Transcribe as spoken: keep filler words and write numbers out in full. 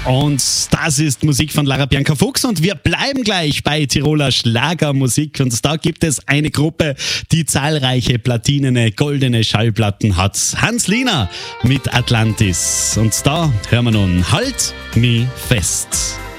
Und das ist Musik von Lara Bianca Fuchs und wir bleiben gleich bei Tiroler Schlagermusik und da gibt es eine Gruppe, die zahlreiche platinene, goldene Schallplatten hat. Hans Lina mit Atlantis und da hören wir nun Halt mi fest.